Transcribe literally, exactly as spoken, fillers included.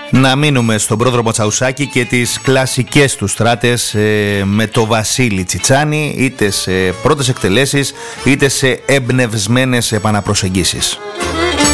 Να μείνουμε στον πρόδρομο Τσαουσάκη και τις κλασικές του στράτες ε, με το Βασίλη Τσιτσάνη, είτε σε πρώτες εκτελέσεις είτε σε εμπνευσμένες επαναπροσεγγίσεις.